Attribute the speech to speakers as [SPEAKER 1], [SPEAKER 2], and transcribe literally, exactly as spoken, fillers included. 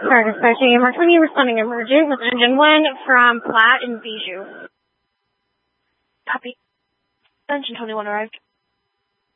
[SPEAKER 1] Car dispatching Mark twenty, responding emergent with engine one from Platte and Bijou.
[SPEAKER 2] Copy. Engine twenty-one arrived.